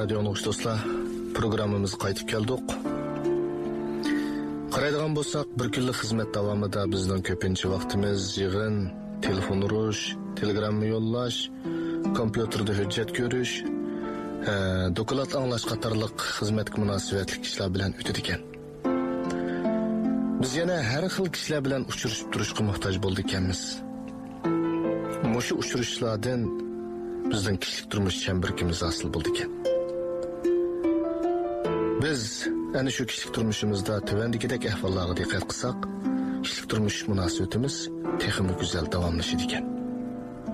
radio anglagıç dostlar, programımız qaytib keldik. Qaraydigan bo'lsak, bir kunlik xizmat davomida bizning ko'pincha vaqtimiz yig'in, telefon urish, telegramma yo'llash, kompyuterda hujjat ko'rish, doklad anglash qatorliq xizmatga munosabatli kishilar bilan o'tadi ekan. Biz yana har xil kishilar bilan uchrashib turishga muhtoj bo'ldik ekanmiz. Mushu uchrashishlardan bizning kishilik turmush chambarkimiz hosil bo'ldi ekan. Biz ana shu kishilik turmushimizda tuvandagidek ahvollarga diqqat qilsak, kishilik turmush munosabatimiz texnik go'zal davomlashadi ekan.